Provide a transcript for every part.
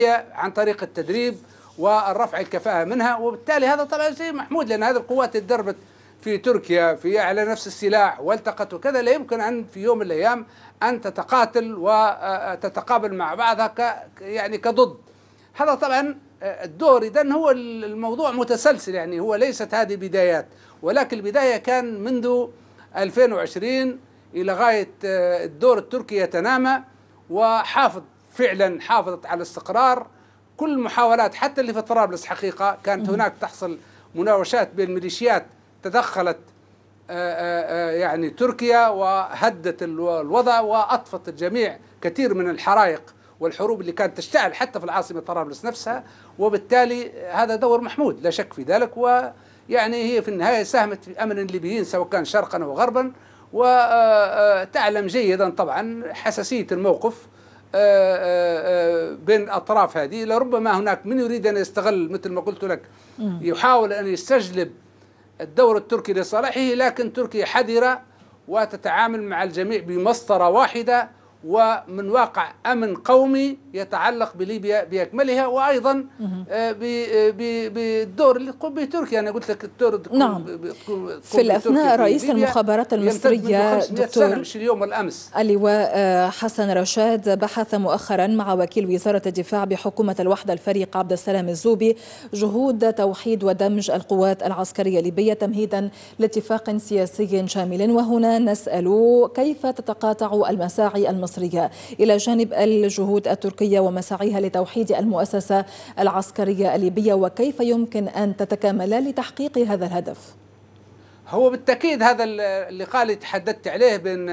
عن طريق التدريب والرفع الكفاءة منها، وبالتالي هذا طبعا شيء محمود، لأن هذه القوات تدربت في تركيا على نفس السلاح والتقت وكذا، لا يمكن أن في يوم من الأيام أن تتقاتل وتتقابل مع بعضها يعني كضد. هذا طبعا الدور. إذن هو الموضوع متسلسل، يعني هو ليست هذه بدايات، ولكن البداية كان منذ 2020 إلى غاية الدور التركي يتنامى، فعلا حافظت على الاستقرار. كل المحاولات حتى اللي في طرابلس حقيقة كانت هناك تحصل مناوشات بين ميليشيات، تدخلت يعني تركيا وهدت الوضع وأطفت الجميع كثير من الحرائق والحروب اللي كانت تشتعل حتى في العاصمة طرابلس نفسها. وبالتالي هذا دور محمود لا شك في ذلك، ويعني هي في النهاية ساهمت في أمن الليبيين سواء كان شرقا أو غربا. وتعلم جيدا طبعا حساسية الموقف بين الأطراف هذه. لربما هناك من يريد أن يستغل مثل ما قلت لك، يحاول أن يستجلب الدور التركي لصالحه، لكن تركيا حذرة وتتعامل مع الجميع بمسطرة واحدة ومن واقع أمن قومي يتعلق بليبيا بأكملها، وأيضا بالدور اللي تقوم به تركيا. أنا قلت لك الدور نعم. في الأثناء رئيس المخابرات المصرية دكتور مش اليوم والأمس اللواء حسن رشاد بحث مؤخرا مع وكيل وزارة الدفاع بحكومة الوحدة الفريق عبد السلام الزوبي جهود توحيد ودمج القوات العسكرية الليبية تمهيدا لاتفاق سياسي شامل. وهنا نسأل كيف تتقاطع المساعي المصرية إلى جانب الجهود التركية ومساعيها لتوحيد المؤسسة العسكرية الليبية، وكيف يمكن أن تتكاملا لتحقيق هذا الهدف؟ هو بالتأكيد هذا اللقاء اللي تحدثت عليه بين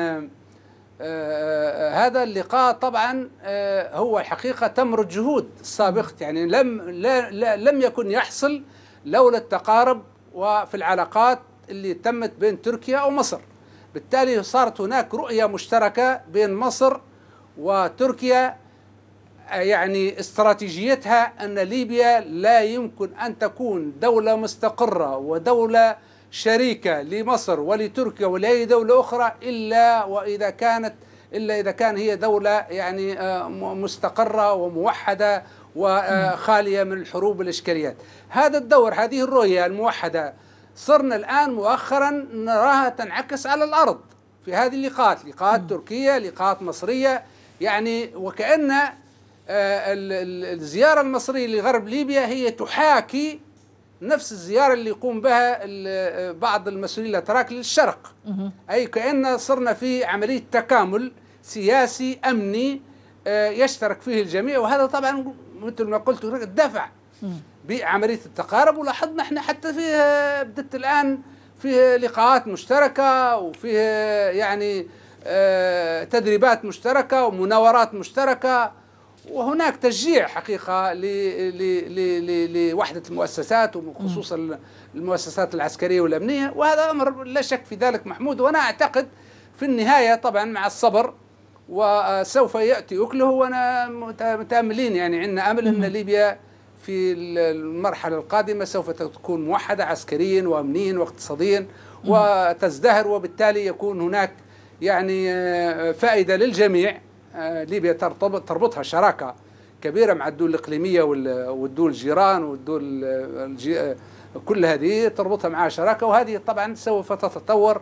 هذا اللقاء طبعا هو الحقيقة تمر الجهود السابقة، يعني لم يكن يحصل لولا التقارب وفي العلاقات اللي تمت بين تركيا ومصر. بالتالي صارت هناك رؤية مشتركة بين مصر وتركيا، يعني استراتيجيتها أن ليبيا لا يمكن أن تكون دولة مستقرة ودولة شريكة لمصر ولتركيا ولأي دولة أخرى إلا إذا كان هي دولة يعني مستقرة وموحدة وخالية من الحروب والإشكاليات. هذا الدور، هذه الرؤية الموحدة صرنا الآن مؤخرا نراها تنعكس على الأرض في هذه اللقاءات، لقاءات تركية، لقاءات مصرية، يعني وكأن الزيارة المصرية لغرب ليبيا هي تحاكي نفس الزيارة اللي يقوم بها بعض المسؤولين الأتراك للشرق، أي كأن صرنا في عملية تكامل سياسي أمني يشترك فيه الجميع. وهذا طبعا مثل ما قلت دفع بعملية التقارب. ولاحظنا احنا حتى فيه بدت الآن فيه لقاءات مشتركة وفيه يعني تدريبات مشتركة ومناورات مشتركة، وهناك تشجيع حقيقة لوحدة المؤسسات وخصوصا المؤسسات العسكرية والأمنية، وهذا أمر لا شك في ذلك محمود. وأنا أعتقد في النهاية طبعا مع الصبر وسوف يأتي أكله، وأنا متأملين يعني عندنا أمل أن ليبيا في المرحلة القادمة سوف تكون موحدة عسكريا وأمنيا واقتصاديا وتزدهر، وبالتالي يكون هناك يعني فائدة للجميع. ليبيا تربطها شراكة كبيرة مع الدول الإقليمية والدول الجيران والدول كل هذه تربطها معها شراكة، وهذه طبعا سوف تتطور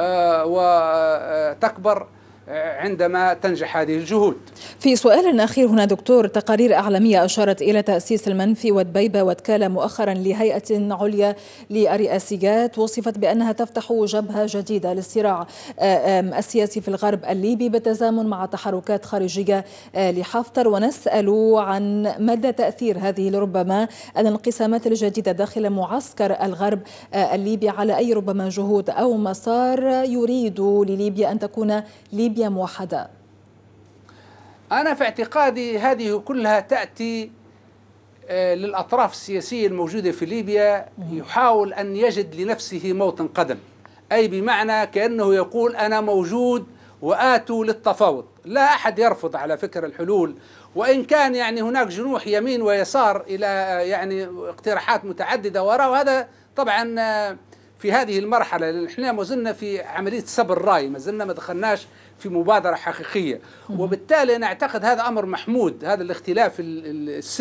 وتكبر عندما تنجح هذه الجهود. في سؤال أخير هنا دكتور، تقارير أعلامية أشارت إلى تأسيس المنفي ودبيبة وتكالة مؤخرا لهيئة عليا للرئاسيات وصفت بأنها تفتح جبهة جديدة للصراع السياسي في الغرب الليبي بالتزامن مع تحركات خارجية لحفتر. ونسأل عن مدى تأثير هذه لربما الانقسامات الجديدة داخل معسكر الغرب الليبي على أي ربما جهود أو مسار يريد لليبيا أن تكون ليبيا موحدة. أنا في اعتقادي هذه كلها تأتي للأطراف السياسية الموجودة في ليبيا، يحاول أن يجد لنفسه موطن قدم، أي بمعنى كأنه يقول أنا موجود وآتوا للتفاوض. لا أحد يرفض على فكرة الحلول، وإن كان يعني هناك جنوح يمين ويسار إلى يعني اقتراحات متعددة وراء، وهذا طبعا في هذه المرحلة لأن احنا ما زلنا في عملية سبر الرأي، ما زلنا ما دخلناش في مبادرة حقيقية. وبالتالي أنا أعتقد هذا أمر محمود، هذا الاختلاف